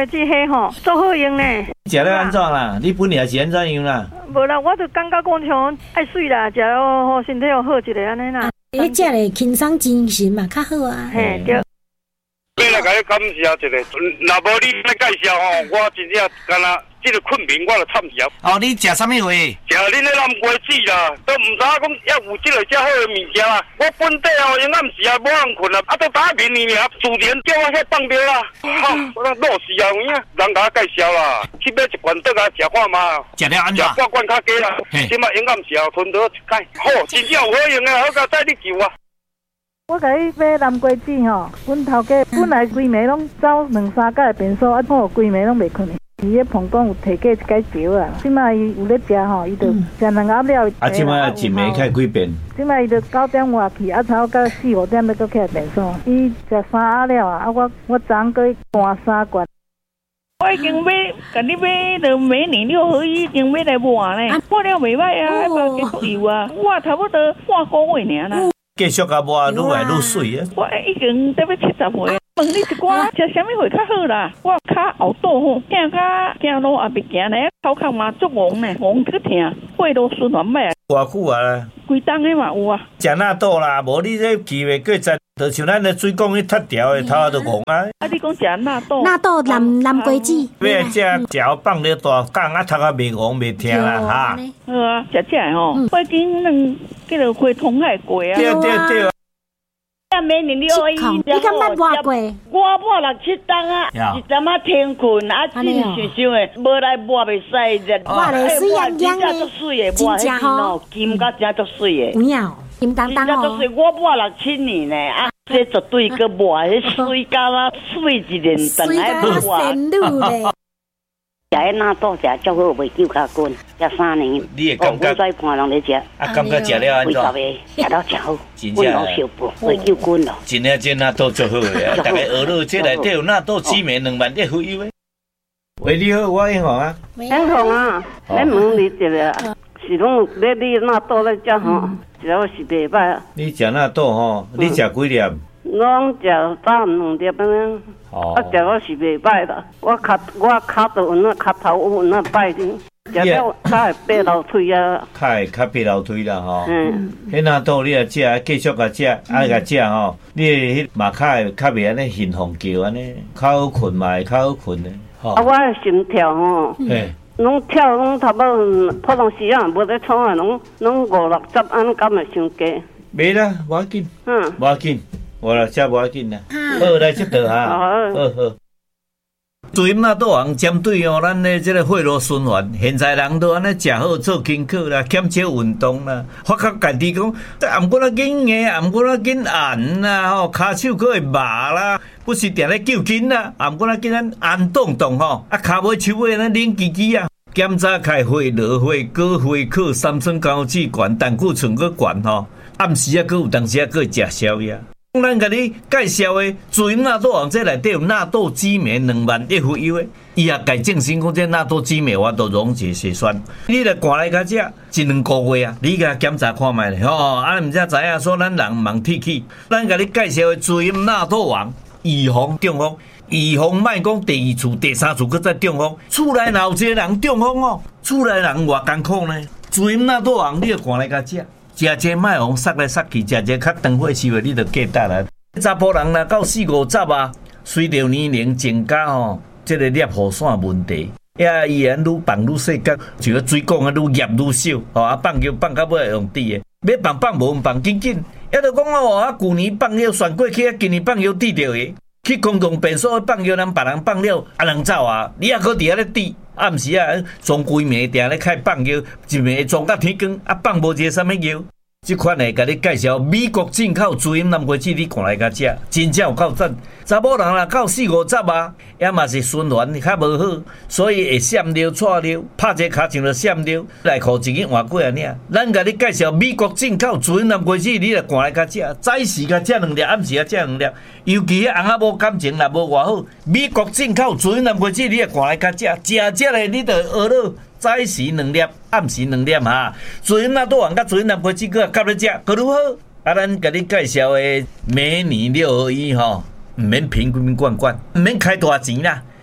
瓜子迄吼，足好用呢。 食了安怎啦？你本来是安怎样啦？ 无啦，我就感觉讲像爱水啦，食了吼身体又好一个安尼啦。 迄食咧轻松精神嘛，较好啊。 嘿，对。 要来甲你感谢一个，若无你来介绍吼，我真正干那这个困眠我就惨死啊！ 哦，你食啥物货？ 食恁迄南瓜子啦，都唔知讲还有这个遮好的物件啦。我本地哦，因暗时啊无通困啊，都打面呢尔，自然叫我去放掉啦。哈，我那落死啊，有影人甲我介绍啦，去买一罐倒来食看嘛。 食了安怎？ 食半罐较加啦。即马因暗时啊吞倒一解，好，真正有好用啊，好甲载你救啊！ 我甲你买南瓜子吼，阮头家本来规暝拢走2、3摆便所，啊，我规暝拢袂困。伊迄膀胱有提过一解少啊，即摆伊有咧食吼，伊就食2盒了。 啊，即摆一暝开几遍？ 即摆伊就9点外去，啊，差不多到4、5点要搁起来便所。伊食3盒了啊，我昨昏搁灌3罐。我已经买，甲你买了每年6合一，已经买来换咧，换了袂歹啊，还加继续有啊，我差不多半个月尔啦。 继续甲抹，愈来愈水啊！ 我已经得要70岁。问你一寡食啥物货较好啦？我脚后倒吼，行路也袂行咧，口壳嘛足黄呢，黄去疼，血都循环歹。 偌久啊？ 规冬的嘛有啊。 食纳豆啦，无你这气味过十，就像咱的水管迄脱条的，头仔都黄啊。 啊，你讲食纳豆？ 纳豆南瓜子。 要食嚼放了大缸啊，头仔袂黄袂疼啦哈。 好啊，食的吼，我已经叫做花通海过啊。 对。 每年6合一， 你敢捌抹过？ 我抹6、7档啊，一阵仔天困啊，真想的，无来抹袂使的。 抹咧水洋洋的， 足水的，抹迄哦，金甲真足水的。 有影，金当当哦。 我抹6、7年呢，啊，这绝对个抹，迄水甲啊，水一连等来抹。食迄纳豆食足好，袂久较滚，食3年。 你会感觉？ 我再看人咧食， 啊，感觉食了安怎？ 食了真好， 真滚了小补，袂久滚了。 真正这纳豆足好诶啊！大家学了这内底有纳豆知名2万1富有诶。喂，你好，我英雄啊。 英雄啊，咱问你一个，是拢咧你纳豆咧食吼，食了是袂歹啊。 你食纳豆吼，你食几粒？ 拢食3、2粒安尼。啊，食我是袂歹啦，我脚都有那脚头有那摆哩，食了较会爬楼梯啊。较爬楼梯啦吼。迄纳豆你啊食，继续甲食，爱甲食吼，你迄嘛较袂安尼兴奋叫安尼，较好困嘛会较好困咧。 啊，我的心跳吼，拢跳拢差不多普通时啊，无咧创啊，拢5、60安尼，敢会伤低？ 袂啦，无要紧，无要紧。我啦，这无要紧啦，好来这道哈，好。水纳豆红针对哦，咱的这个血路循环，现在人都安尼食好做功课啦，减少运动啦，发觉家己讲，暗过仔紧硬，暗过仔紧按啦，吼，骹手佫会麻啦，不是定咧救筋啦，暗过仔紧咱按动动吼，啊骹尾手尾安尼冷叽叽啊。检查开血落血高血可三酸甘脂悬，胆固醇佫悬吼，暗时啊佫有当时啊佫食宵夜。咱甲你介绍的水纳豆红，这内底有纳豆激酶2万1富有的，伊也改证实讲这纳豆激酶我都溶解血栓。你来赶来甲食1、2个月啊，你甲检查看卖咧吼，啊毋才知影说咱人忙铁气，咱甲你介绍的水纳豆红，预防中风，预防莫讲第2次、第3次佫再中风。厝内若有一个人中风哦，厝内人偌艰苦呢？水纳豆红，你要赶来甲食。食这莫往塞来塞去，食这较长火烧的，你就过得啦。查甫人若到4、50啊，随着年龄增加吼，这个尿雨伞问题，伊愈放愈细角，就个水管啊愈严愈少，吼啊放到尾用滴的，要放无放紧紧，也就讲哦，啊旧年放了旋过去，今年放了滴着的，去公共便所放了，人别人放了，啊人走啊，你也搁伫遐咧滴。暗时啊，装规暝定咧开放药，一暝装到天光，啊放无一个啥物药。这款的甲你介绍美国进口主饮南瓜子，你看来甲食，真正有够赞。查某人啦到4、50啊，也嘛是循环较无好，所以会闪尿、错尿，拍一个骹上就闪尿，内裤一日换过啊尔。咱甲你介绍美国进口主饮南瓜子，你来看来甲食，早时甲食2粒，暗时甲食2粒。尤其迄红仔无感情，若无偌好，美国进口主饮南瓜子，你来看来甲食，食咧你就学了。早时2粒，暗时2粒哈。水纳豆红甲水南瓜子个夹咧食，可如好。啊，咱甲你介绍的每年6合一吼，毋免瓶罐罐，毋免开大钱啦。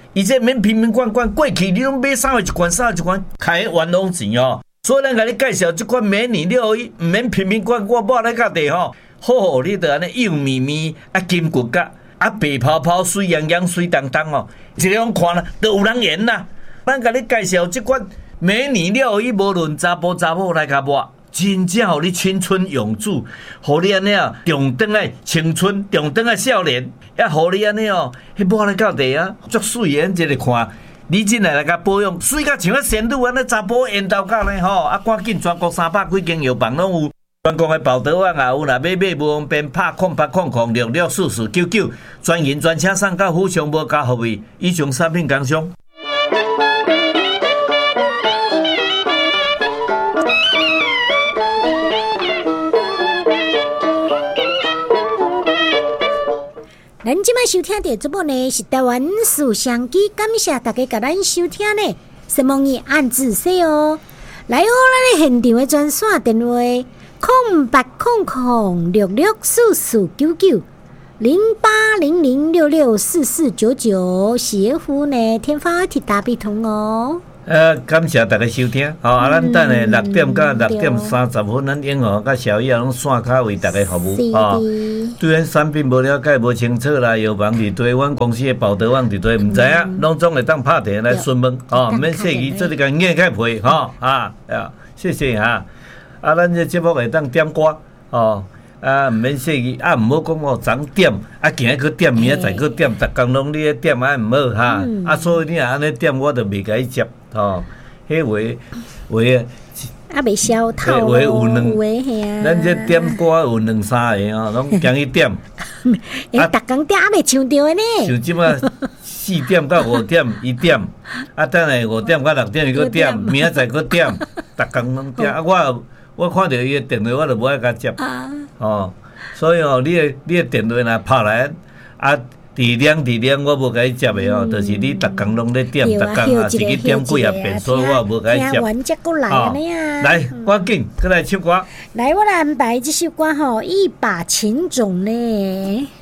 伊这免瓶瓶罐罐，过去你拢买3一罐，3一罐开冤枉钱哦。所以咱甲你介绍这款美女6一，唔免瓶瓶罐罐，抹来甲地吼，好，你着安尼幼绵绵啊，金骨甲啊，白泡泡，水洋洋，水当当哦，一个看啦，都有人缘啦。咱甲你介绍这款美女6一，无论查甫查某来甲抹。真正互你青春永驻，互你安尼啊，重登来青春，重登来少年，也互你安尼哦，迄抹来到地啊，足水的，一个看，你真来甲保养，水甲像个仙女安尼，查甫缘投到咧吼，啊，赶紧全国300几间药房拢有，全国的报道网也有啦，买无方便，拍0800664499，专营专车送到府上无加服务，以上产品工商。 咱即摆收听的节目呢是台湾思想机，感谢大家甲咱收听呢，希望你按仔细哦。来哦，咱的现场的专线电话0800664499，0800664499，协福呢天发铁大笔通哦。 感谢大家收听，咱等下6点到6点30分，咱永和甲小叶拢线卡为大家服务对咱产品无了解、无清楚啦，药房伫对，阮公司的报道网伫对，唔知影，拢总会当拍电来询问，唔免客气，做一个硬开配，谢谢咱这节目会当点歌，唔免客气，唔好讲昨点，今日去点，明仔载去点，逐工拢你咧点，唔好所以你若安尼点，我就袂甲伊接，迄话袂消透有两嘿啊！ 咱这点歌有2、3个拢惊伊点。 逐工点袂唱着的呢。 像即马4点到5点伊点，等下5点到6点伊搁点，明仔载搁点，逐工拢点。我看到伊的电话，我就无爱甲接。所以你的电话若拍来伫亮，我无甲伊接的就是你逐工拢咧点，逐工自己点几啊遍，所以我无甲伊接。 听完才过来安尼啊！ 来，赶紧过来唱歌。 来，我来安排这首歌一把情种呢。